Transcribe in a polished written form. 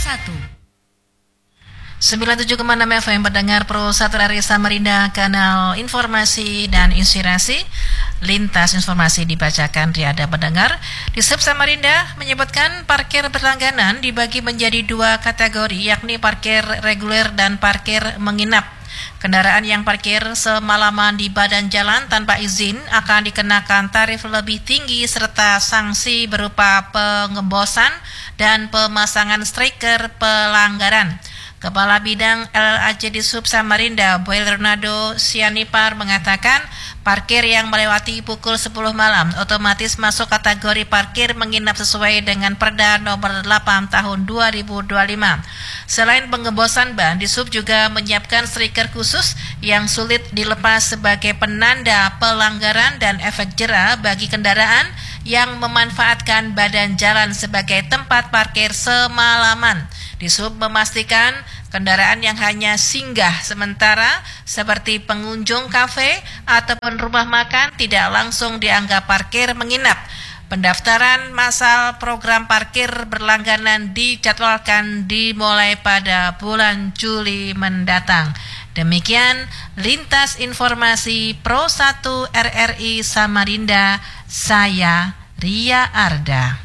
97,6 FM pendengar Pro 1 RRI Samarinda, kanal informasi dan inspirasi. Lintas informasi dibacakan Riada pendengar. Di Sub Samarinda menyebutkan parkir berlangganan dibagi menjadi dua kategori, yakni parkir reguler dan parkir menginap. Kendaraan yang parkir semalaman di badan jalan tanpa izin akan dikenakan tarif lebih tinggi serta sanksi berupa pengembosan dan pemasangan striker pelanggaran. Kepala Bidang LLAC di Sub Samarinda, Boy Leonardo Sianipar mengatakan parkir yang melewati pukul 10 malam otomatis masuk kategori parkir menginap sesuai dengan Perda nomor 8 tahun 2025. Selain pengembosan ban, di Sub juga menyiapkan striker khusus yang sulit dilepas sebagai penanda pelanggaran dan efek jera bagi kendaraan yang memanfaatkan badan jalan sebagai tempat parkir semalaman. Di Sub memastikan kendaraan yang hanya singgah sementara seperti pengunjung kafe ataupun rumah makan tidak langsung dianggap parkir menginap. Pendaftaran massal program parkir berlangganan dijadwalkan dimulai pada bulan Juli mendatang. Demikian lintas informasi Pro 1 RRI Samarinda, saya Ria Arda.